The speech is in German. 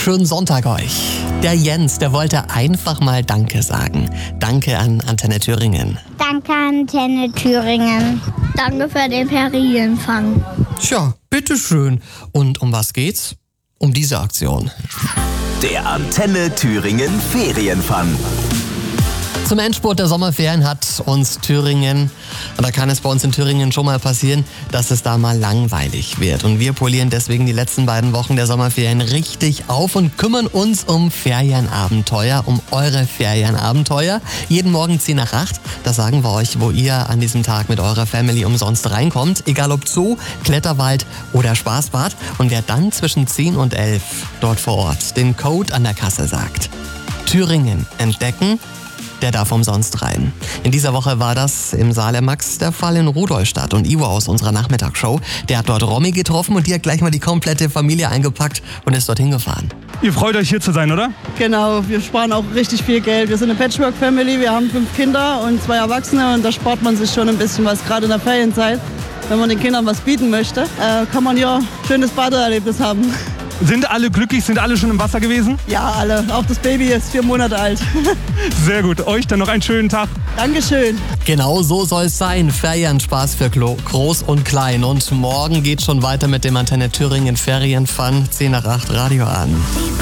schönen Sonntag euch. Der Jens, der wollte einfach mal Danke sagen. Danke an Antenne Thüringen. Danke, Antenne Thüringen. Danke für den Ferienfang. Tja, bitteschön. Und um was geht's? Um diese Aktion. Der Antenne Thüringen Ferienfun. Zum Endspurt der Sommerferien hat uns Thüringen, oder kann es bei uns in Thüringen schon mal passieren, dass es da mal langweilig wird. Und wir polieren deswegen die letzten beiden Wochen der Sommerferien richtig auf und kümmern uns um Ferienabenteuer, um eure Ferienabenteuer. Jeden Morgen 10 nach 8, da sagen wir euch, wo ihr an diesem Tag mit eurer Family umsonst reinkommt. Egal ob Zoo, Kletterwald oder Spaßbad. Und wer dann zwischen 10 und 11 dort vor Ort den Code an der Kasse sagt, Thüringen entdecken, der darf umsonst rein. In dieser Woche war das im Saale Max der Fall in Rudolstadt. Und Ivo aus unserer Nachmittagsshow, der hat dort Romy getroffen und die hat gleich mal die komplette Familie eingepackt und ist dorthin gefahren. Ihr freut euch hier zu sein, oder? Genau, wir sparen auch richtig viel Geld. Wir sind eine Patchwork-Family, wir haben 5 Kinder und 2 Erwachsene und da spart man sich schon ein bisschen was, gerade in der Ferienzeit. Wenn man den Kindern was bieten möchte, kann man ja ein schönes Badeerlebnis haben. Sind alle glücklich? Sind alle schon im Wasser gewesen? Ja, alle. Auch das Baby ist 4 Monate alt. Sehr gut. Euch dann noch einen schönen Tag. Dankeschön. Genau so soll es sein. Ferienspaß für Groß und Klein. Und morgen geht schon weiter mit dem Antenne Thüringen Ferienfun. 10 nach 8 Radio an.